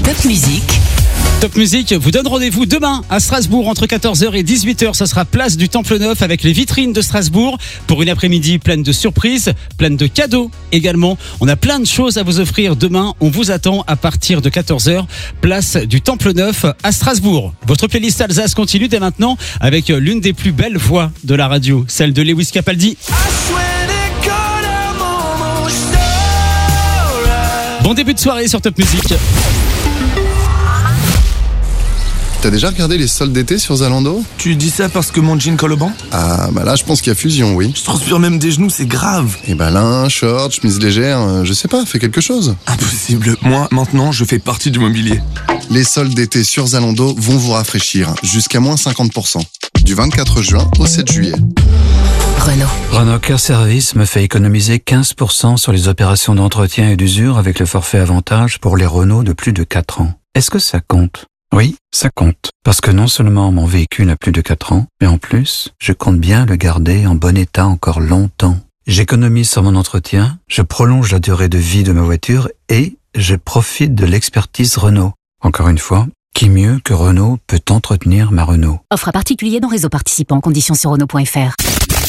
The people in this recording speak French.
Top Musique. Top Musique vous donne rendez-vous demain à Strasbourg entre 14h et 18h. Ce sera place du Temple Neuf avec les vitrines de Strasbourg pour une après-midi pleine de surprises, pleine de cadeaux également. On a plein de choses à vous offrir demain. On vous attend à partir de 14h, place du Temple Neuf à Strasbourg. Votre playlist Alsace continue dès maintenant avec l'une des plus belles voix de la radio, celle de Lewis Capaldi. Bon début de soirée sur Top Musique. T'as déjà regardé les soldes d'été sur Zalando? Tu dis ça parce que mon jean colle au banc? Ah, bah là, je pense qu'il y a fusion, oui. Je transpire même des genoux, c'est grave. Et bah linge, short, chemise légère, je sais pas, fais quelque chose. Impossible. Moi, maintenant, je fais partie du mobilier. Les soldes d'été sur Zalando vont vous rafraîchir, jusqu'à moins 50%. Du 24 juin au 7 juillet. Renault Care Service me fait économiser 15% sur les opérations d'entretien et d'usure avec le forfait avantage pour les Renault de plus de 4 ans. Est-ce que ça compte? Oui, ça compte. Parce que non seulement mon véhicule a plus de 4 ans, mais en plus, je compte bien le garder en bon état encore longtemps. J'économise sur mon entretien, je prolonge la durée de vie de ma voiture et je profite de l'expertise Renault. Encore une fois, qui mieux que Renault peut entretenir ma Renault? Offre à particulier dans réseau participant. Conditions sur Renault.fr.